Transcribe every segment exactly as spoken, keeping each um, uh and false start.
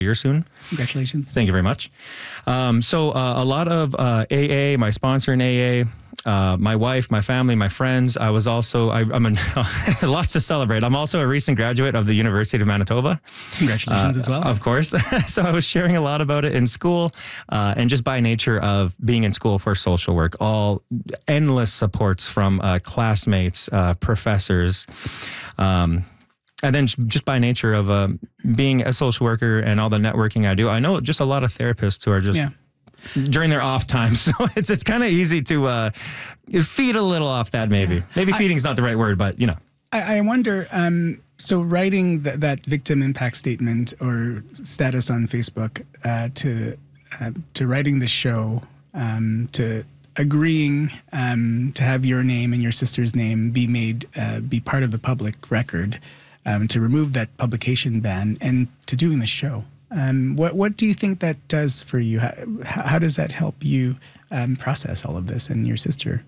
year soon. Congratulations. Thank you very much. Um, so uh, a lot of uh, A A, my sponsor in A A, uh, my wife, my family, my friends. I was also, I, I'm a, lots to celebrate. I'm also a recent graduate of the University of Manitoba. Congratulations uh, as well. Of course. So I was sharing a lot about it in school uh, and just by nature of being in school for social work, all endless supports from uh, classmates, uh, professors, um, and then just by nature of uh, being a social worker and all the networking I do, I know just a lot of therapists who are just Yeah. during their off time. So it's it's kind of easy to uh, feed a little off that maybe. Yeah. Maybe feeding's not the right word, but you know. I, I wonder, um, so writing th- that victim impact statement or status on Facebook uh, to uh, to writing the show, um, to agreeing um, to have your name and your sister's name be made, uh, be part of the public record, Um, to remove that publication ban and to doing the show. Um, what what do you think that does for you? How, how does that help you um, process all of this and your sister?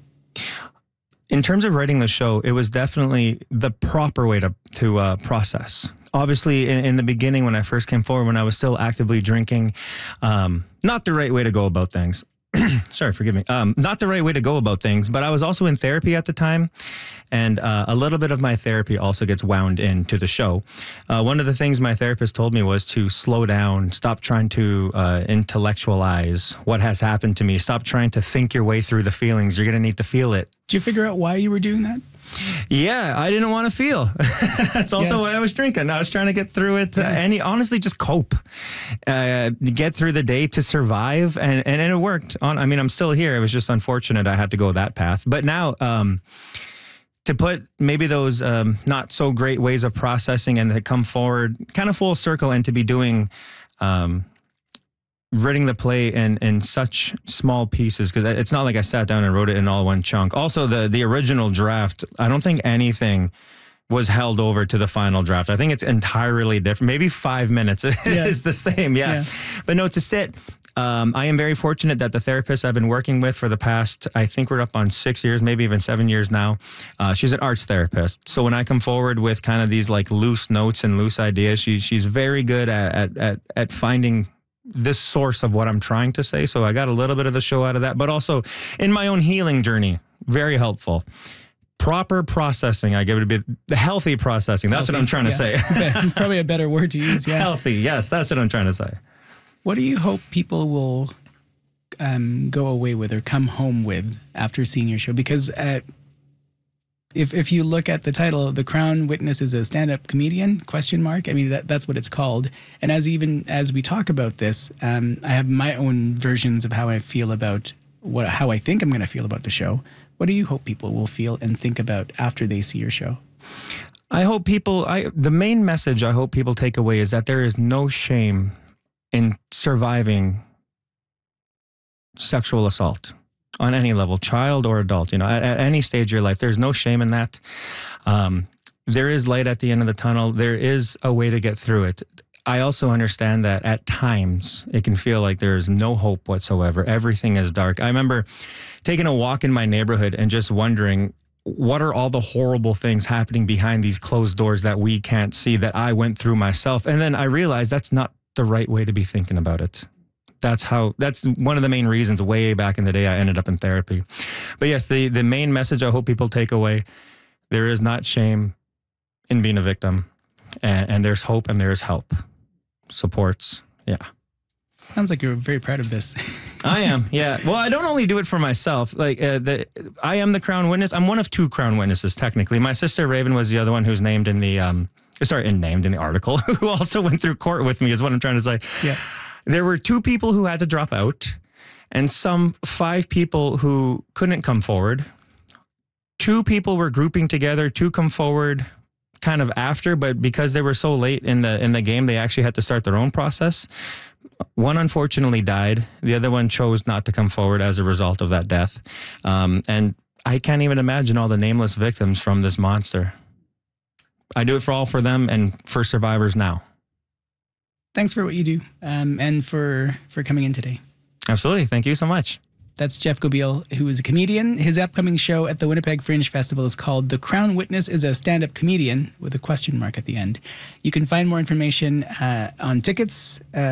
In terms of writing the show, it was definitely the proper way to to uh, process. Obviously, in, in the beginning, when I first came forward, when I was still actively drinking, um, not the right way to go about things. Sorry, forgive me. Um, not the right way to go about things, but I was also in therapy at the time, and uh, a little bit of my therapy also gets wound into the show. Uh, one of the things my therapist told me was to slow down, stop trying to uh, intellectualize what has happened to me, stop trying to think your way through the feelings. You're going to need to feel it. Did you figure out why you were doing that? Yeah, I didn't want to feel. That's also Yeah. why I was drinking. I was trying to get through it. Yeah. Uh, any honestly, just cope, uh, get through the day to survive, and, and and it worked. On, I mean, I'm still here. It was just unfortunate I had to go that path. But now, um, to put maybe those um, not so great ways of processing and to come forward, kind of full circle, and to be doing. Um, writing the play in, in such small pieces, because it's not like I sat down and wrote it in all one chunk. Also, the the original draft, I don't think anything was held over to the final draft. I think it's entirely different. Maybe five minutes Yeah. is the same, yeah. Yeah. But no, to sit, um, I am very fortunate that the therapist I've been working with for the past, I think we're up on six years, maybe even seven years now, uh, she's an arts therapist. So when I come forward with kind of these like loose notes and loose ideas, she, she's very good at, at, at, at finding this source of what I'm trying to say. So I got a little bit of the show out of that, but also in my own healing journey, very helpful. Proper processing, I give it a bit, the healthy processing. That's Healthy, what I'm trying to yeah. say. Probably a better word to use, yeah. Healthy, yes, that's what I'm trying to say. What do you hope people will um, go away with or come home with after seeing your show? Because uh, if if you look at the title, The Crown Witness is a stand-up comedian, question mark. I mean, that, that's what it's called. And as even as we talk about this, um, I have my own versions of how I feel about what how I think I'm going to feel about the show. What do you hope people will feel and think about after they see your show? I hope people, I the main message I hope people take away is that there is no shame in surviving sexual assault on any level, child or adult, you know, at, at any stage of your life. There's no shame in that. Um, there is light at the end of the tunnel. There is a way to get through it. I also understand that at times it can feel like there's no hope whatsoever. Everything is dark. I remember taking a walk in my neighborhood and just wondering, what are all the horrible things happening behind these closed doors that we can't see, that I went through myself? And then I realized that's not the right way to be thinking about it. That's how, that's one of the main reasons way back in the day I ended up in therapy. But yes, the, the main message I hope people take away, there is not shame in being a victim, and, and there's hope and there's help. Supports. Yeah. Sounds like you're very proud of this. I am. Yeah. Well, I don't only do it for myself. Like uh, the, I am the Crown Witness. I'm one of two Crown Witnesses, technically. My sister Raven was the other one who's named in the, um, sorry, named in the article, who also went through court with me, is what I'm trying to say. Yeah. There were two people who had to drop out, and some five people who couldn't come forward. Two people were grouping together to come forward kind of after, but because they were so late in the in the game, they actually had to start their own process. One unfortunately died. The other one chose not to come forward as a result of that death. Um, and I can't even imagine all the nameless victims from this monster. I do it for all for them and for survivors now. Thanks for what you do, um, and for, for coming in today. Absolutely. Thank you so much. That's Jeff Gobiel, who is a comedian. His upcoming show at the Winnipeg Fringe Festival is called The Crown Witness is a Stand-Up Comedian, with a question mark at the end. You can find more information uh, on tickets uh,